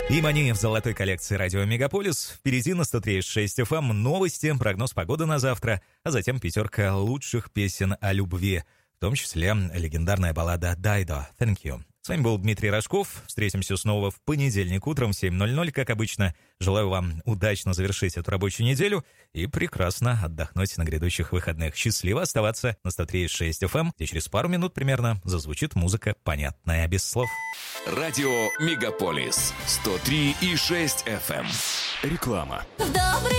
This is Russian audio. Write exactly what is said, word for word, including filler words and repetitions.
И мани в золотой коллекции радио Мегаполис. Впереди на сто три и шесть эф эм новости, прогноз погоды на завтра, а затем пятерка лучших песен о любви, в том числе легендарная баллада «Дайдо». Thank you. С вами был Дмитрий Рожков. Встретимся снова в понедельник утром в семь ноль ноль, как обычно. Желаю вам удачно завершить эту рабочую неделю и прекрасно отдохнуть на грядущих выходных. Счастливо оставаться на сто три и шесть эф эм, где через пару минут примерно зазвучит музыка, понятная без слов. Радио Мегаполис сто три и шесть эф эм. Реклама. Добрый